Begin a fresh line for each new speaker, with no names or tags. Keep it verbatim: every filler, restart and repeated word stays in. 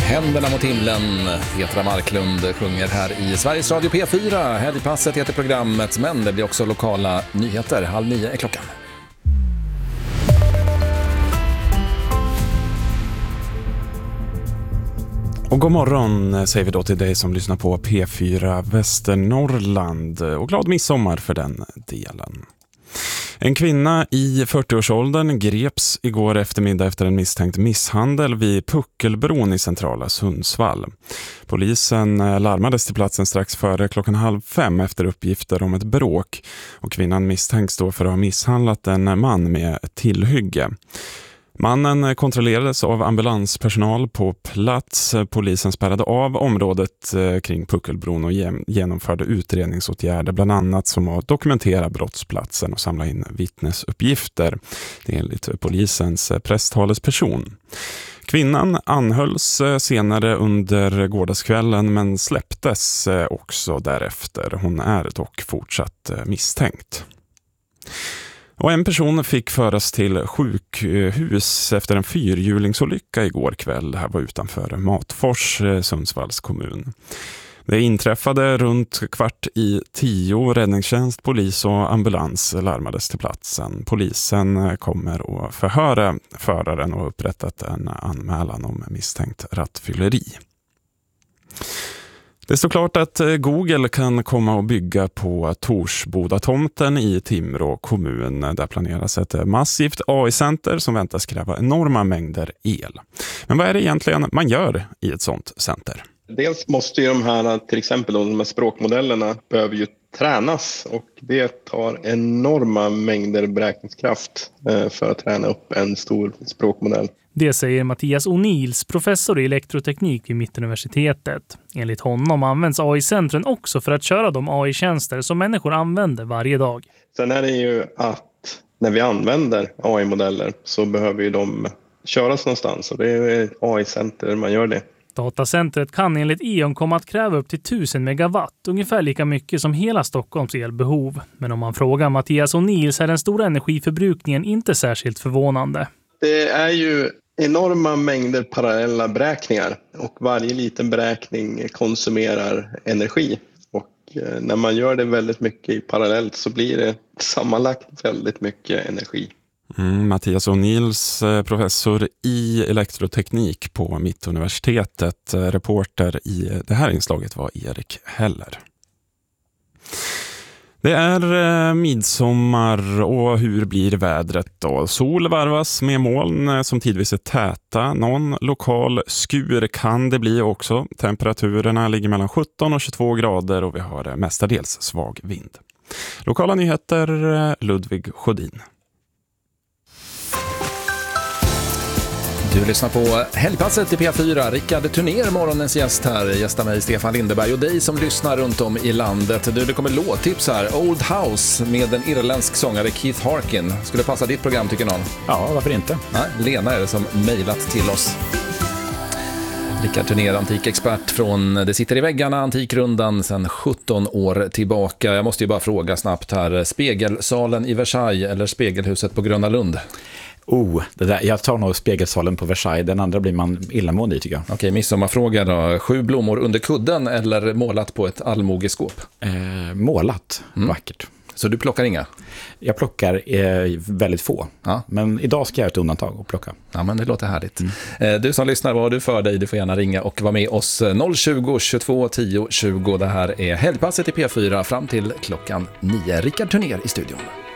Händerna mot himlen. Petra Marklund sjunger här i Sveriges Radio P fyra. Helgpasset heter programmet, men det blir också lokala nyheter. Halv nio är klockan.
Och god morgon säger vi då till dig som lyssnar på P fyra Västernorrland. Och glad midsommar för den delen. En kvinna i fyrtioårsåldern greps igår eftermiddag efter en misstänkt misshandel vid Puckelbron i centrala Sundsvall. Polisen larmades till platsen strax före klockan halv fem efter uppgifter om ett bråk. Och kvinnan misstänks då för att ha misshandlat en man med tillhygge. Mannen kontrollerades av ambulanspersonal på plats. Polisen spärrade av området kring Puckelbron och genomförde utredningsåtgärder, bland annat som att dokumentera brottsplatsen och samla in vittnesuppgifter. Det är enligt polisens presstalesperson. Kvinnan anhölls senare under gårdagskvällen men släpptes också därefter. Hon är dock fortsatt misstänkt. Och en person fick föras till sjukhus efter en fyrhjulingsolycka igår kväll. Det här var utanför Matfors, Sundsvalls kommun. Det inträffade runt kvart i tio. Räddningstjänst, polis och ambulans larmades till platsen. Polisen kommer att förhöra föraren och upprättat en anmälan om misstänkt rattfylleri. Det står klart att Google kan komma att bygga på Torsbodatomten i Timrå kommun. Där planeras ett massivt A I-center som väntas kräva enorma mängder el. Men vad är det egentligen man gör i ett sånt center?
Dels måste ju de här, till exempel de här språkmodellerna, behöver ju tränas, och det tar enorma mängder beräkningskraft för att träna upp en stor språkmodell.
Det säger Mattias O'Neills, professor i elektroteknik vid Mittuniversitetet. Enligt honom används A I-centren också för att köra de A I-tjänster som människor använder varje dag.
Sen är det ju att när vi använder A I-modeller så behöver ju de köras någonstans, och det är ett A I-center man gör det.
Datacentret kan enligt E O N komma att kräva upp till tusen megawatt, ungefär lika mycket som hela Stockholms elbehov. Men om man frågar Mattias O'Neills är den stora energiförbrukningen inte särskilt förvånande.
Det är ju enorma mängder parallella beräkningar, och varje liten beräkning konsumerar energi. Och när man gör det väldigt mycket parallellt så blir det sammanlagt väldigt mycket energi.
Mm, Mattias O'Neills, professor i elektroteknik på Mittuniversitetet. Reporter i det här inslaget var Erik Heller. Det är midsommar, och hur blir vädret då? Sol varvas med moln som tidvis är täta. Någon lokal skur kan det bli också. Temperaturerna ligger mellan sjutton och tjugotvå grader och vi har mestadels svag vind. Lokala nyheter, Ludvig Sjödin.
Du lyssnar på Helgpasset i P fyra. Rickard Turner, morgonens gäst här. Gästar mig Stefan Lindeberg och dig som lyssnar runt om i landet. Du, det kommer låttips här. Old House med en irländsk sångare, Keith Harkin. Skulle passa ditt program, tycker någon?
Ja, varför inte?
Nej, Lena är det som mejlat till oss. Rickard Turner, antikexpert från Det sitter i väggarna, Antikrundan sedan sjutton år tillbaka. Jag måste ju bara fråga snabbt här. Spegelsalen i Versailles eller Spegelhuset på Gröna Lund?
Oh, det där, jag tar nog Spegelsalen på Versailles. Den andra blir man illamående i, tycker jag.
Okej, midsommarfråga då. Sju blommor under kudden eller målat på ett allmogeskåp?
Eh, målat, mm. Vackert.
Så du plockar inga?
Jag plockar eh, väldigt få.
Ja.
Men idag ska jag göra ett undantag och plocka.
Ja, men det låter härligt. Mm. Eh, du som lyssnar, vad har du för dig? Du får gärna ringa och vara med oss noll tjugo, tjugotvå, tio, tjugo. Det här är Helgpasset i P fyra fram till klockan nio. Rickard Turner i studion.